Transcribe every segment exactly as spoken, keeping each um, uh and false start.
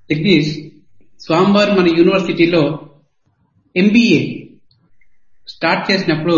జగదీష్, స్వామివారు మన యూనివర్సిటీలో ఎంబీఏ స్టార్ట్ చేసినప్పుడు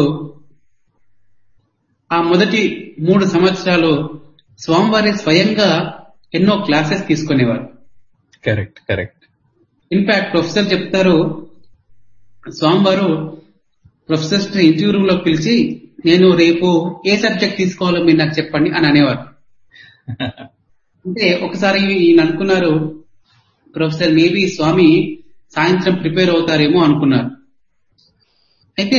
ఆ మొదటి మూడు సంవత్సరాలు స్వామివారి స్వయంగా ఎన్నో క్లాసెస్ తీసుకునేవారు. కరెక్ట్ కరెక్ట్ ఇన్ఫాక్ట్ ప్రొఫెసర్ చెప్తారు, స్వామివారు ప్రొఫెసర్స్ ఇంటర్వ్యూ రూమ్ లో పిలిచి నేను రేపు ఏ సబ్జెక్ట్ తీసుకోవాలో మీరు నాకు చెప్పండి అని అనేవారు. అంటే ఒకసారి ఈయన అనుకున్నారు, ప్రొఫెసర్ మేబీ స్వామి సాయంత్రం ప్రిపేర్ అవుతారేమో అనుకున్నారు. అయితే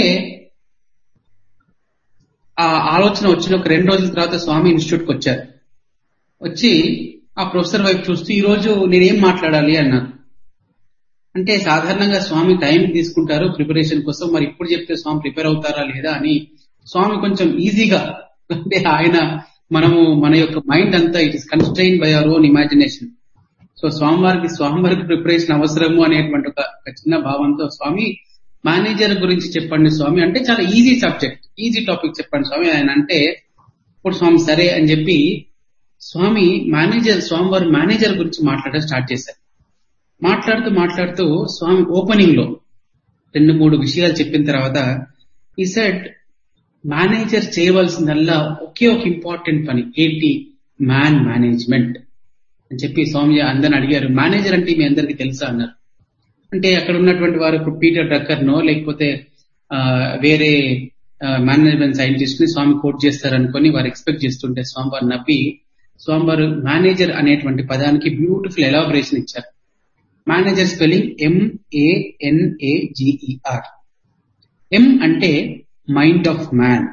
ఆ ఆలోచన వచ్చిన ఒక రెండు రోజుల తర్వాత స్వామి ఇన్స్టిట్యూట్ కి వచ్చారు. వచ్చి ఆ ప్రొఫెసర్ వైపు చూస్తూ ఈ రోజు నేనేం మాట్లాడాలి అన్నారు. అంటే సాధారణంగా స్వామి టైం తీసుకుంటారు ప్రిపరేషన్ కోసం, మరి ఇప్పుడు చెప్తే స్వామి ప్రిపేర్ అవుతారా లేదా అని స్వామి కొంచెం ఈజీగా, అంటే ఆయన మనము మన యొక్క మైండ్ అంతా it is constraint by our own imagination. So స్వామివారికి స్వామివారికి ప్రిపరేషన్ అవసరము అనేటువంటి ఒక చిన్న భావంతో స్వామి మేనేజర్ గురించి చెప్పండి స్వామి అంటే, చాలా ఈజీ సబ్జెక్ట్, ఈజీ టాపిక్ చెప్పండి స్వామి ఆయన అంటే, ఇప్పుడు స్వామి సరే అని చెప్పి స్వామి మేనేజర్ స్వామివారి మేనేజర్ గురించి మాట్లాడడం స్టార్ట్ చేశారు. మాట్లాడుతూ మాట్లాడుతూ స్వామి ఓపెనింగ్ లో రెండు మూడు విషయాలు చెప్పిన తర్వాత ఈ సెడ్ మేనేజర్ చేయవలసిందల్లా ఒకే ఒక ఇంపార్టెంట్ పని ఏంటి, మ్యాన్ మేనేజ్మెంట్ అని చెప్పి స్వామి అందరిని అడిగారు. మేనేజర్ అంటే మీ అందరికి తెలుసా అన్నారు. అంటే అక్కడ ఉన్నటువంటి వారు ఇప్పుడు పీటర్ డ్రక్కర్ నో లేకపోతే వేరే మేనేజ్మెంట్ సైంటిస్ట్ ని స్వామి కోట్ చేస్తారనుకొని వారు ఎక్స్పెక్ట్ చేస్తుంటే స్వామివారు నవ్వి స్వామివారు మేనేజర్ అనేటువంటి పదానికి బ్యూటిఫుల్ ఎలాబరేషన్ ఇచ్చారు. Manager spelling ఎంఏఎన్ఏజిఈఆర్. ఎం అంటే mind of man,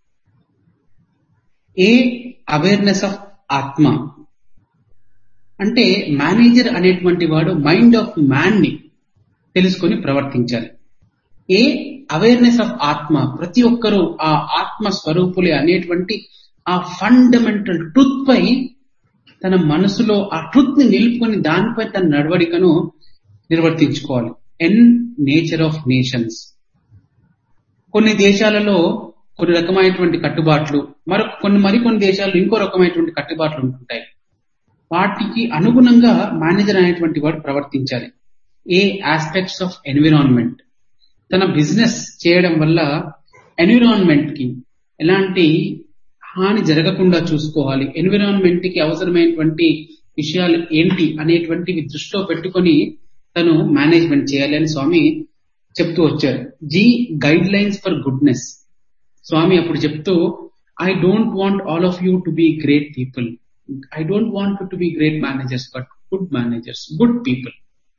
a awareness of ఆత్మ. అంటే మేనేజర్ అనేటువంటి వాడు మైండ్ ఆఫ్ మ్యాన్ ని తెలుసుకొని ప్రవర్తించాలి. ఏ అవేర్నెస్ ఆఫ్ ఆత్మ, ప్రతి ఒక్కరూ ఆ ఆత్మ స్వరూపులే అనేటువంటి ఆ ఫండమెంటల్ ట్రూత్ పై తన మనసులో ఆ ట్రూత్ ని నిలుపుకొని దానిపై తన నడవడికను నిర్వర్తించుకోవాలి. ఎన్ నేచర్ ఆఫ్ నేషన్స్. కొన్ని దేశాలలో కొన్ని రకమైనటువంటి కట్టుబాట్లు, మరొక కొన్ని మరికొన్ని దేశాల్లో ఇంకో రకమైనటువంటి కట్టుబాట్లు ఉంటుంటాయి. వాటికి అనుగుణంగా మేనేజర్ అనేటువంటి వాడు ప్రవర్తించాలి. ఏ ఆస్పెక్ట్స్ ఆఫ్ ఎన్విరాన్మెంట్, తన బిజినెస్ చేయడం వల్ల ఎన్విరాన్మెంట్ కి ఎలాంటి హాని జరగకుండా చూసుకోవాలి. ఎన్విరాన్మెంట్ కి అవసరమైనటువంటి విషయాలు ఏంటి అనేటువంటివి దృష్టిలో పెట్టుకొని తను మేనేజ్మెంట్ చేయాలి అని స్వామి చెప్తూ వచ్చారు. G guide lines for goodness. స్వామి అప్పుడు చెప్తూ, I don't want all of you to be great people, I don't want to be great managers but good managers, good people.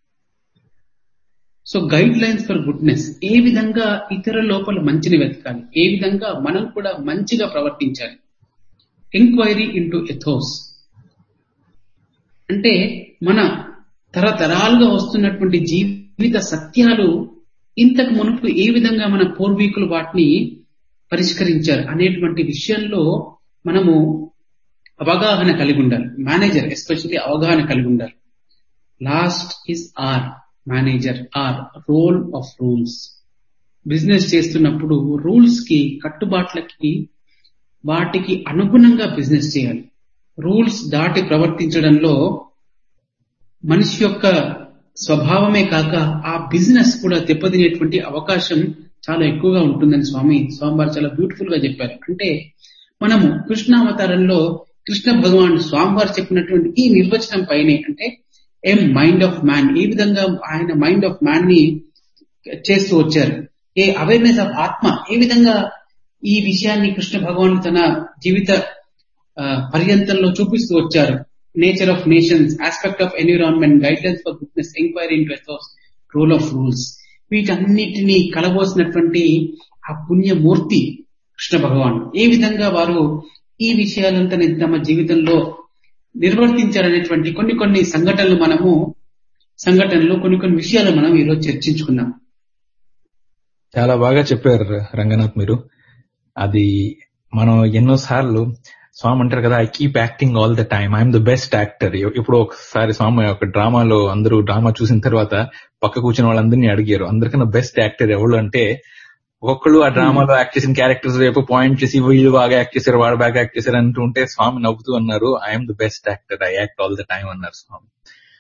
So guide lines for goodness, ఏ విధంగా ఇతర లోపల మంచిని వెతకాలి, ఏ విధంగా మనం కూడా మంచిగా ప్రవర్తించాలి. ఎంక్వైరీ ఇంటూ ఎథోస్, అంటే మన తరతరాలుగా వస్తున్నటువంటి జీవిత సత్యాలు ఇంతకు మునుపు ఏ విధంగా మన పూర్వీకులు వాటిని పరిష్కరించారు అనేటువంటి విషయంలో మనము అవగాహన కలిగి ఉండాలి. మేనేజర్ ఎస్పెషల్లీ అవగాహన కలిగి ఉండాలి. Last is R manager are role of rules. Business చేస్తున్నప్పుడు రూల్స్ కి, కట్టుబాట్లకి, వాటికి అనుగుణంగా బిజినెస్ చేయాలి. రూల్స్ దాటి ప్రవర్తించడంలో మనిషి యొక్క స్వభావమే కాక ఆ బిజినెస్ కూడా దెబ్బతినేటువంటి అవకాశం చాలా ఎక్కువగా ఉంటుందని స్వామి స్వామివారు చాలా బ్యూటిఫుల్ గా చెప్పారు. అంటే మనము కృష్ణావతారంలో కృష్ణ భగవాన్ స్వామివారు చెప్పినటువంటి ఈ నిర్వచనం పైనే, అంటే ఏ మైండ్ ఆఫ్ మ్యాన్, ఏ విధంగా ఆయన మైండ్ ఆఫ్ మ్యాన్ ని చేస్తూ వచ్చారు. ఏ అవేర్నెస్ ఆఫ్ ఆత్మ, ఏ విధంగా ఈ విషయాన్ని కృష్ణ భగవాన్ తన జీవిత పర్యంతంలో చూపిస్తూ వచ్చారు. Nature of nations, aspect of environment, guidelines for goodness, enquiry into ethos, rule of rules. వీటన్నిటినీ కలబోసినటువంటి ఆ పుణ్యమూర్తి కృష్ణ భగవాన్ ఏ విధంగా వారు ఈ విషయాలంతా తమ జీవితంలో నిర్వర్తించారనేటువంటి కొన్ని కొన్ని సంఘటనలు మనము సంఘటనలు కొన్ని కొన్ని విషయాలు మనం ఈరోజు చర్చించుకున్నాం. చాలా బాగా చెప్పారు రంగనాథ్ మీరు. అది మనం ఎన్నో సార్లు స్వామి అంటారు కదా, I keep acting all the time, I'm the best actor. ఇప్పుడు ఒకసారి స్వామి ఒక డ్రామాలో అందరూ డ్రామా చూసిన తర్వాత పక్క కూర్చున్న వాళ్ళందరినీ అడిగారు, అందరికన్నా బెస్ట్ యాక్టర్ ఎవరు అంటే, ఒక్కొక్కళ్ళు ఆ డ్రామాలో యాక్ట్ చేసిన క్యారెక్టర్స్ వైపు పాయింట్ చేసి వీళ్ళు బాగా యాక్ట్ చేశారు, వాడు బాగా యాక్ట్ చేశారు అంటూ ఉంటే స్వామి నవ్వుతూ అన్నారు, I'm the best actor, I act all the time అన్నారు స్వామి.